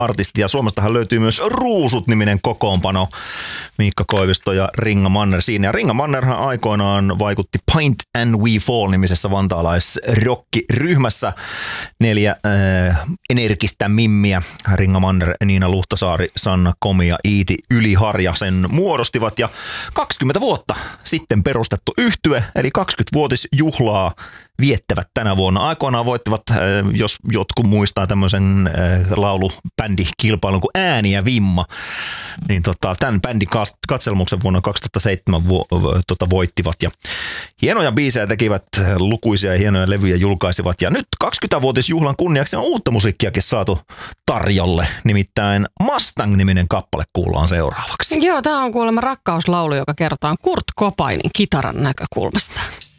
artisti ja Suomestahan löytyy myös Ruusut-niminen kokoonpano. Miikka Koivisto ja Ringa Manner siinä. Ja Ringa Mannerhan aikoinaan vaikutti Paint and We Fall-nimisessä vantaalaisrokkiryhmässä. 4 energistä mimmiä. Ringa Manner, Niina Luhtasaari, Sanna Komi ja Iiti Yliharja sen muodostivat. Ja 20 vuotta sitten perustettu yhtye, eli 20-vuotisjuhlaa viettävät tänä vuonna. Aikoinaan voittivat, jos jotkut muistaa tämmöisen laulubändikilpailun kuin Ääni ja Vimma, niin tämän bändin katselmuksen vuonna 2007 voittivat. Ja hienoja biisejä tekivät, lukuisia hienoja levyjä julkaisivat. Ja nyt 20-vuotisjuhlan kunniaksi on uutta musiikkiakin saatu tarjolle. Nimittäin Mustang-niminen kappale kuullaan seuraavaksi. Joo, tämä on kuulemma rakkauslaulu, joka kerrotaan Kurt Cobainin kitaran näkökulmasta.